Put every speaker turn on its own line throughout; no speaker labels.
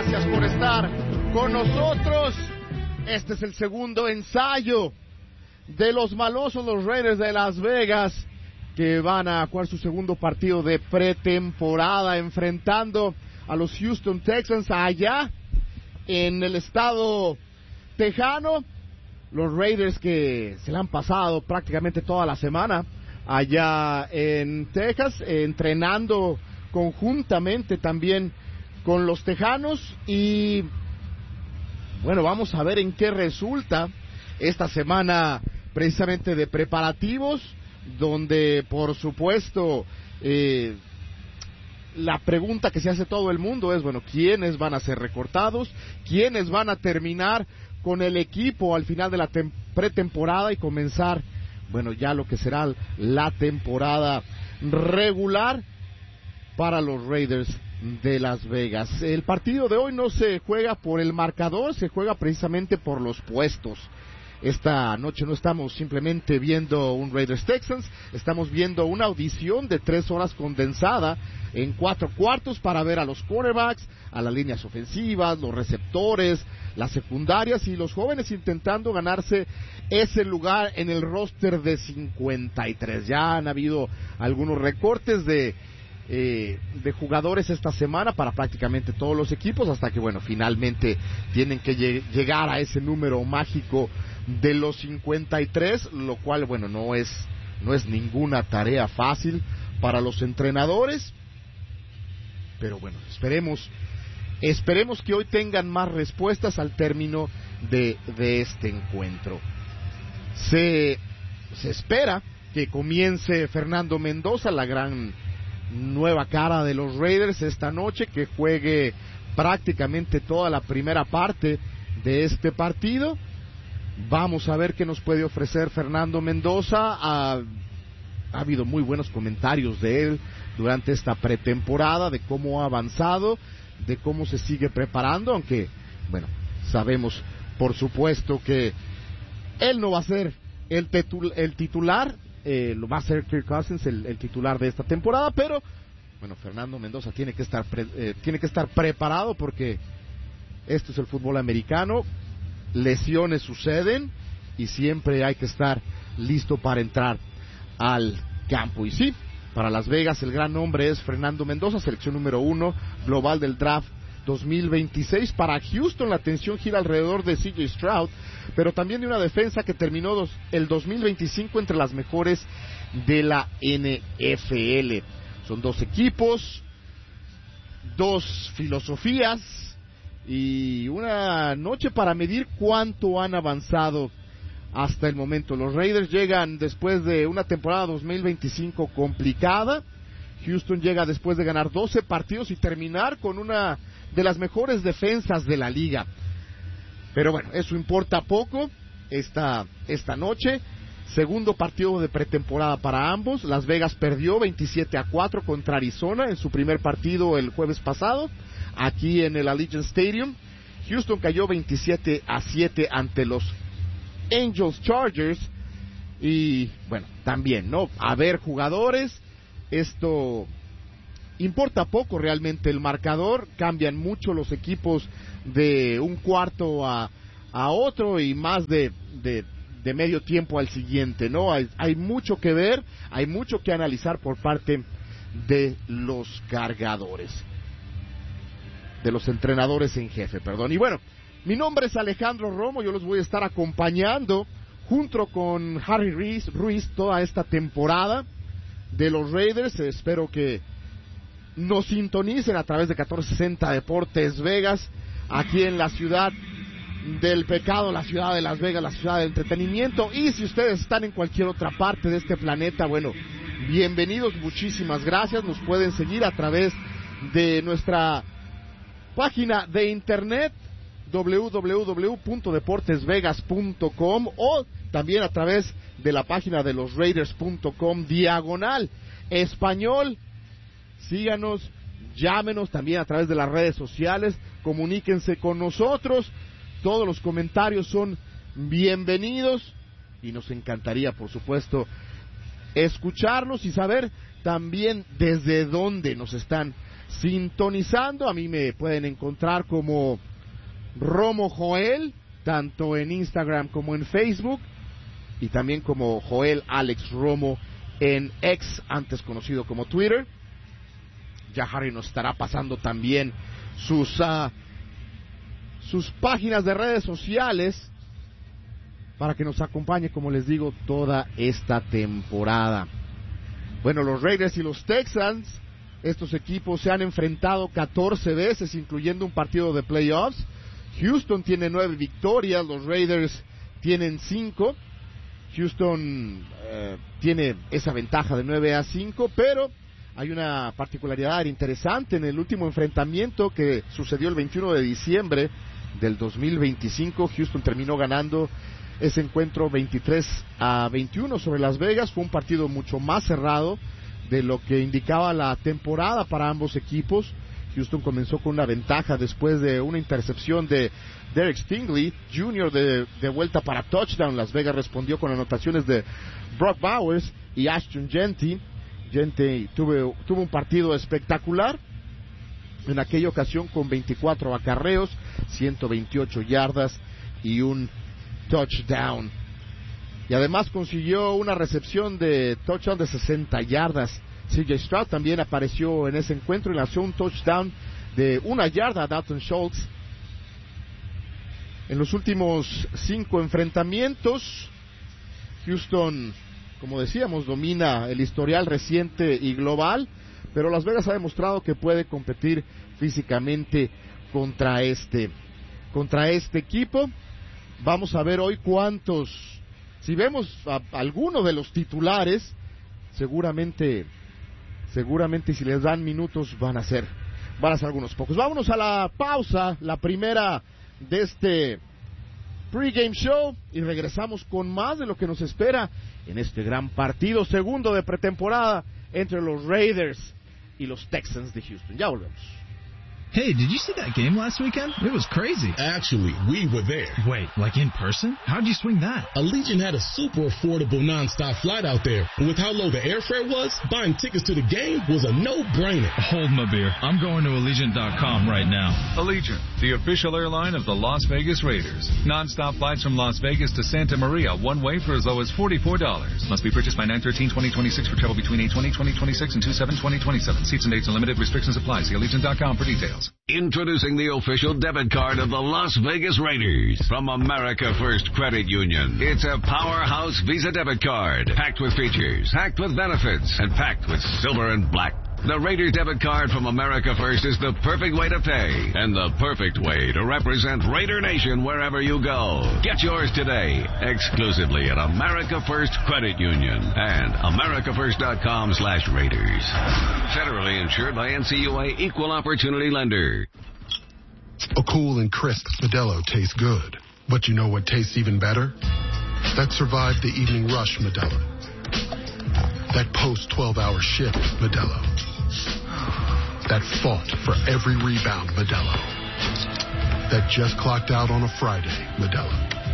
gracias por estar con nosotros. Este es el segundo ensayo de los malosos, los Raiders de Las Vegas, que van a jugar su segundo partido de pretemporada enfrentando a los Houston Texans allá en el estado tejano. Los Raiders que se la han pasado prácticamente toda la semana allá en Texas, entrenando conjuntamente también con los tejanos, y bueno, vamos a ver en qué resulta esta semana precisamente de preparativos, donde por supuesto la pregunta que se hace todo el mundo es, bueno, ¿quiénes van a ser recortados? ¿Quiénes van a terminar con el equipo al final de la pretemporada y comenzar, bueno, ya lo que será la temporada regular para los Raiders de Las Vegas? El partido de hoy no se juega por el marcador, se juega precisamente por los puestos. Esta noche no estamos simplemente viendo un Raiders Texans, estamos viendo una audición de 3 horas condensada en 4 cuartos para ver a los quarterbacks, a las líneas ofensivas, los receptores, las secundarias y los jóvenes intentando ganarse ese lugar en el roster de 53. Ya han habido algunos recortes de jugadores esta semana para prácticamente todos los equipos, hasta que bueno, finalmente tienen que llegar a ese número mágico de los 53, lo cual bueno, no es ninguna tarea fácil para los entrenadores, pero bueno, esperemos que hoy tengan más respuestas al término de este encuentro. Se espera que comience Fernando Mendoza, la gran nueva cara de los Raiders esta noche, que juegue prácticamente toda la primera parte de este partido. Vamos a ver qué nos puede ofrecer Fernando Mendoza. Ha habido muy buenos comentarios de él durante esta pretemporada, de cómo ha avanzado, de cómo se sigue preparando, aunque bueno, sabemos por supuesto que él no va a ser el titular. Lo va a ser Kirk Cousins el titular de esta temporada, pero bueno, Fernando Mendoza tiene que estar preparado, porque esto es el fútbol americano, lesiones suceden y siempre hay que estar listo para entrar al campo. Y sí, para Las Vegas el gran nombre es Fernando Mendoza, selección número 1 global del draft 2026. Para Houston la atención gira alrededor de CJ Stroud, pero también de una defensa que terminó el 2025 entre las mejores de la NFL. Son 2 equipos, 2 filosofías y una noche para medir cuánto han avanzado hasta el momento. Los Raiders llegan después de una temporada 2025 complicada. Houston llega después de ganar 12 partidos y terminar con una de las mejores defensas de la liga. Pero bueno, eso importa poco esta noche. Segundo partido de pretemporada para ambos. Las Vegas perdió 27-4 contra Arizona en su primer partido el jueves pasado, aquí en el Allegiant Stadium. Houston cayó 27-7 ante los Angels Chargers. Y bueno, también, ¿no? A ver, jugadores, esto importa poco realmente el marcador. Cambian mucho los equipos de un cuarto a otro y más de medio tiempo al siguiente, ¿no? Hay mucho que ver, hay mucho que analizar por parte de los cargadores, de los entrenadores en jefe, perdón. Y bueno, mi nombre es Alejandro Romo, yo los voy a estar acompañando junto con Harry Ruiz toda esta temporada de los Raiders. Espero que nos sintonicen a través de 1460 Deportes Vegas, aquí en la ciudad del pecado, la ciudad de Las Vegas, la ciudad del entretenimiento. Y si ustedes están en cualquier otra parte de este planeta, bueno, bienvenidos, muchísimas gracias. Nos pueden seguir a través de nuestra página de internet www.deportesvegas.com o también a través de la página de losraiders.com/español. Síganos, llámenos también a través de las redes sociales, comuníquense con nosotros. Todos los comentarios son bienvenidos y nos encantaría, por supuesto, escucharlos y saber también desde dónde nos están sintonizando. A mí me pueden encontrar como Romo Joel, tanto en Instagram como en Facebook, y también como Joel Alex Romo en X, antes conocido como Twitter. Ya Harry nos estará pasando también sus páginas de redes sociales para que nos acompañe, como les digo, toda esta temporada. Bueno, los Raiders y los Texans, estos equipos se han enfrentado 14 veces, incluyendo un partido de playoffs. Houston tiene 9 victorias, los Raiders tienen 5. Houston tiene esa ventaja de 9-5, pero hay una particularidad interesante en el último enfrentamiento que sucedió el 21 de diciembre del 2025. Houston terminó ganando ese encuentro 23-21 sobre Las Vegas. Fue un partido mucho más cerrado de lo que indicaba la temporada para ambos equipos. Houston comenzó con una ventaja después de una intercepción de Derek Stingley Jr. de vuelta para touchdown. Las Vegas respondió con anotaciones de Brock Bowers y Ashton Jeanty. Jeanty tuvo un partido espectacular en aquella ocasión con 24 acarreos, 128 yardas y un touchdown. Y además consiguió una recepción de touchdown de 60 yardas. CJ Stroud también apareció en ese encuentro y lanzó un touchdown de 1 yarda a Dalton Schultz. En los últimos 5 enfrentamientos, Houston, como decíamos, domina el historial reciente y global, pero Las Vegas ha demostrado que puede competir físicamente contra este equipo. Vamos a ver hoy si vemos a alguno de los titulares, seguramente si les dan minutos van a ser algunos pocos. Vámonos a la pausa, la primera de este pregame show, y regresamos con más de lo que nos espera en este gran partido segundo de pretemporada entre los Raiders y los Texans de Houston. Ya volvemos.
Hey, did you see that game last weekend? It was crazy.
Actually, we were there.
Wait, like in person? How'd you swing that?
Allegiant had a super affordable nonstop flight out there. And with how low the airfare was, buying tickets to the game was a no-brainer.
Hold my beer. I'm going to Allegiant.com right now.
Allegiant, the official airline of the Las Vegas Raiders. Nonstop flights from Las Vegas to Santa Maria, one way for as low as $44. Must be purchased by 9/13/2026 for travel between 8/20/2026 and 2/7/2027. Seats and dates and limited restrictions apply. See Allegiant.com for details.
Introducing the official debit card of the Las Vegas Raiders from America First Credit Union. It's a powerhouse Visa debit card, packed with features, packed with benefits, and packed with silver and black. The Raiders debit card from America First is the perfect way to pay and the perfect way to represent Raider Nation wherever you go. Get yours today, exclusively at America First Credit Union and americafirst.com/Raiders. Federally insured by NCUA Equal Opportunity Lender.
A cool and crisp Modelo tastes good. But you know what tastes even better? That survived the evening rush Modelo. That post-12-hour shift Modelo. That fought for every rebound Modelo. That just clocked out on a Friday Modelo.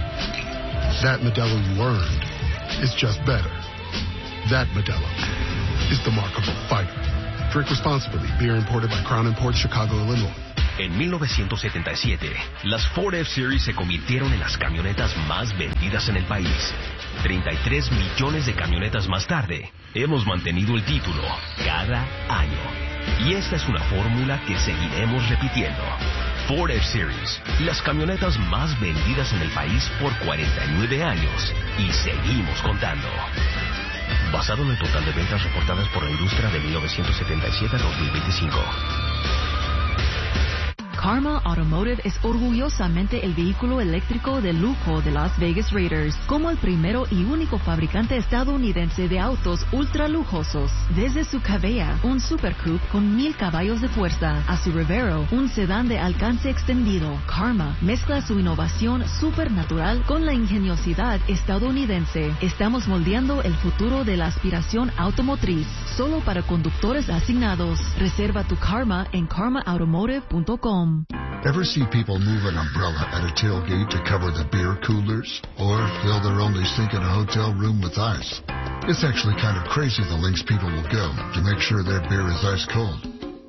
That Modelo you earned is just better. That Modelo is the mark of a fighter. Drink responsibly. Beer imported by Crown Imports, Chicago, Illinois.
En 1977, las Ford F-Series se convirtieron en las camionetas más vendidas en el país. 33 millones de camionetas más tarde, hemos mantenido el título cada año. Y esta es una fórmula que seguiremos repitiendo. Ford F-Series, las camionetas más vendidas en el país por 49 años. Y seguimos contando. Basado en el total de ventas reportadas por la industria de 1977 a 2025.
Karma Automotive es orgullosamente el vehículo eléctrico de lujo de Las Vegas Raiders, como el primero y único fabricante estadounidense de autos ultra lujosos. Desde su Cabella, un Super Coupe con 1000 caballos de fuerza, a su Revero, un sedán de alcance extendido, Karma mezcla su innovación supernatural con la ingeniosidad estadounidense. Estamos moldeando el futuro de la aspiración automotriz, solo para conductores asignados. Reserva tu Karma en karmaautomotive.com.
Ever see people move an umbrella at a tailgate to cover the beer coolers? Or fill their only sink in a hotel room with ice? It's actually kind of crazy the lengths people will go to make sure their beer is ice cold.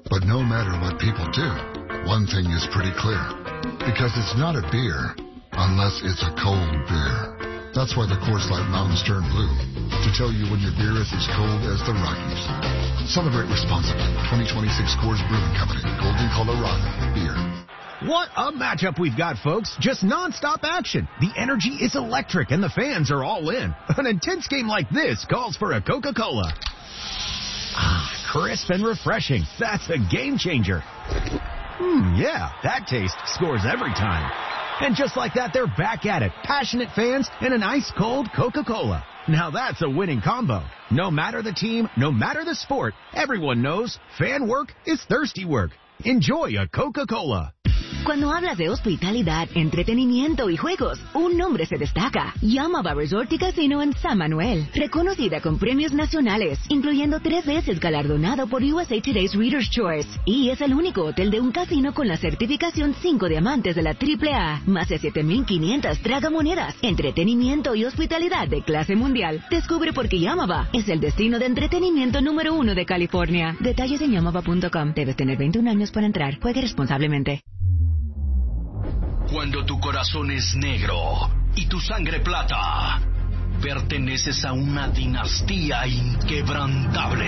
But no matter what people do, one thing is pretty clear. Because it's not a beer unless it's a cold beer. That's why the Coors Light Mountains turn blue. To tell you when your beer is as cold as the Rockies. Celebrate responsibly. 2026 Coors Brewing Company. Golden, Colorado. Beer.
What a matchup we've got, folks. Just non-stop action. The energy is electric and the fans are all in. An intense game like this calls for a Coca-Cola. Crisp and refreshing. That's a game changer. Yeah, that taste scores every time. And just like that, they're back at it. Passionate fans and an ice-cold Coca-Cola. Now that's a winning combo. No matter the team, no matter the sport, everyone knows fan work is thirsty work. Enjoy a Coca-Cola.
Cuando hablas de hospitalidad, entretenimiento y juegos, un nombre se destaca. Yamava Resort y Casino en San Manuel. Reconocida con premios nacionales, incluyendo 3 veces galardonado por USA Today's Reader's Choice. Y es el único hotel de un casino con la certificación 5 diamantes de la AAA. Más de 7,500 tragamonedas, entretenimiento y hospitalidad de clase mundial. Descubre por qué Yamava es el destino de entretenimiento número 1 de California. Detalles en yamava.com. Debes tener 21 años para entrar. Juegue responsablemente.
Cuando tu corazón es negro y tu sangre plata, perteneces a una dinastía inquebrantable.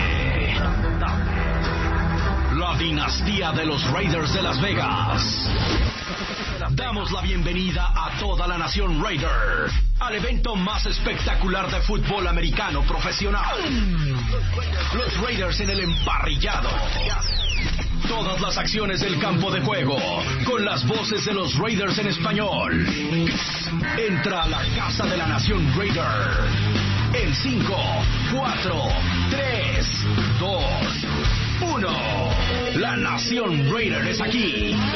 La dinastía de los Raiders de Las Vegas. Damos la bienvenida a toda la nación Raider al evento más espectacular de fútbol americano profesional. Los Raiders en el emparrillado. Todas las acciones del campo de juego, con las voces de los Raiders en español. Entra a la Casa de la Nación Raider. En 5, 4, 3, 2, 1. La Nación Raider es aquí.